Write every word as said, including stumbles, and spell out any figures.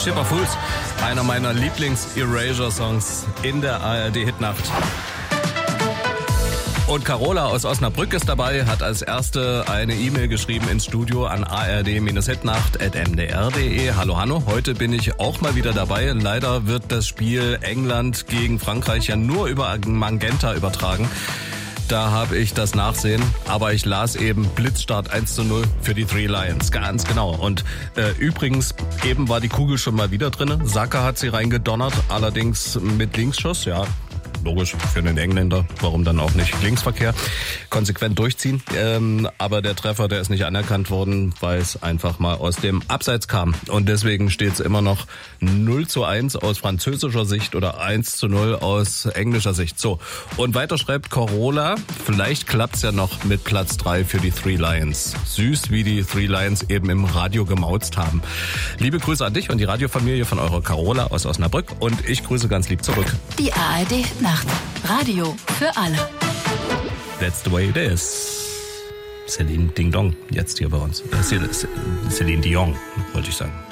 Chipper Fools, einer meiner Lieblings-Erasure-Songs in der A R D-Hitnacht. Und Carola aus Osnabrück ist dabei, hat als erste eine E-Mail geschrieben ins Studio an a r d hitnacht at m d r punkt d e. Hallo Hanno, heute bin ich auch mal wieder dabei. Leider wird das Spiel England gegen Frankreich ja nur über Magenta übertragen. Da habe ich das Nachsehen, aber ich las eben Blitzstart eins zu null für die Three Lions, ganz genau. Und äh, übrigens, eben war die Kugel schon mal wieder drin. Saka hat sie reingedonnert, allerdings mit Linksschuss, ja. Logisch, für den Engländer, warum dann auch nicht Linksverkehr, konsequent durchziehen. Ähm, aber der Treffer, der ist nicht anerkannt worden, weil es einfach mal aus dem Abseits kam. Und deswegen steht es immer noch null zu eins aus französischer Sicht oder eins zu null aus englischer Sicht. So, und weiter schreibt Carola, vielleicht klappt's ja noch mit Platz drei für die Three Lions. Süß, wie die Three Lions eben im Radio gemauzt haben. Liebe Grüße an dich und die Radiofamilie von eurer Carola aus Osnabrück und ich grüße ganz lieb zurück. Die A R D Nacht. Radio für alle. That's the way it is. Celine Ding Dong, jetzt hier bei uns. Äh, Celine Dion, wollte ich sagen.